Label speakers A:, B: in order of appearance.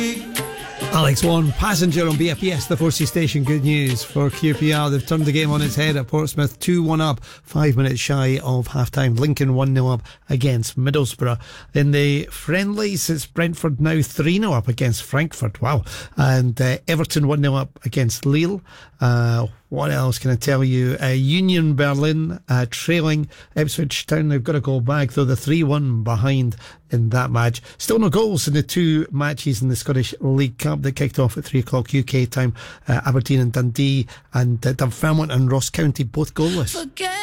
A: Alex Warren, Passenger on BFBS, the 4C station. Good news for QPR. They've turned the game on its head at Portsmouth. 2-1 up, 5 minutes shy of half-time. Lincoln 1-0 up against Middlesbrough. In the friendlies, it's Brentford now 3-0 up against Frankfurt. Wow. And Everton 1-0 up against Lille. What else can I tell you? Union Berlin trailing Ipswich Town. They've got to go back, though. They're 3-1 behind in that match. Still no goals in the two matches in the Scottish League Cup that kicked off at 3 o'clock UK time. Aberdeen and Dundee, and Dunfermline and Ross County both goalless.